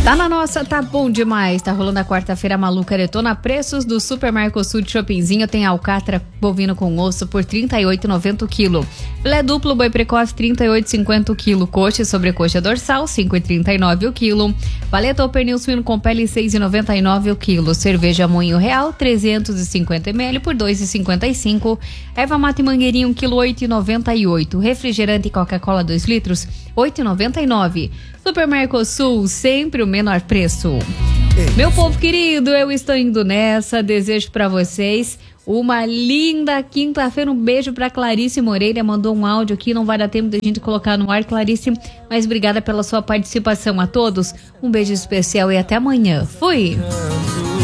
Tá na nossa, tá bom demais. Tá rolando a quarta-feira maluca Detona. Preços do Super Mercosul de Shoppingzinho. Tem alcatra bovino com osso por R$ 38,90 o quilo. Filé duplo boi precoce R$ 38,50 o quilo. Coxa e sobrecoxa dorsal R$ 5,39 o quilo. Paleta ou pernil suíno com pele R$ 6,99 o quilo. Cerveja Moinho Real 350 ml por R$ 2,55. Erva mate mangueirinha 1 quilo R$ 8,98. Refrigerante Coca-Cola 2 litros R$ 8,99. Super Mercosul, sempre o menor preço. Meu povo querido, eu estou indo nessa. Desejo para vocês uma linda quinta-feira. Um beijo para Clarice Moreira. Mandou um áudio aqui, não vai dar tempo de a gente colocar no ar, Clarice, mas obrigada pela sua participação a todos. Um beijo especial e até amanhã. Fui!